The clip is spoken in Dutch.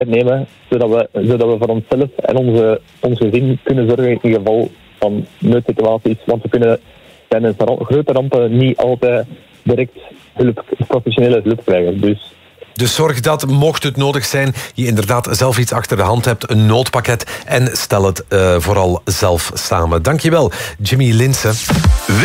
nemen, zodat we voor onszelf en ons gezin kunnen zorgen in geval van noodsituaties. Want we kunnen tijdens grote rampen niet altijd direct professionele hulp krijgen. Dus zorg dat, mocht het nodig zijn, je inderdaad zelf iets achter de hand hebt, een noodpakket, en stel het vooral zelf samen. Dankjewel, Jimmy Linssen.